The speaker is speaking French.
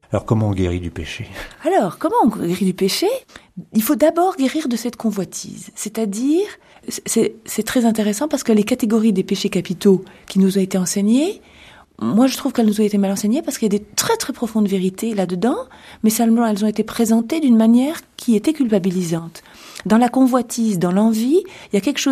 Alors comment on guérit du péché? Alors, comment on guérit du péché? Il faut d'abord guérir de cette convoitise. C'est-à-dire, c'est très intéressant parce que les catégories des péchés capitaux qui nous ont été enseignés, moi je trouve qu'elles nous ont été mal enseignées parce qu'il y a des très très profondes vérités là-dedans, mais seulement elles ont été présentées d'une manière qui était culpabilisante. Dans la convoitise, dans l'envie, il y a quelque chose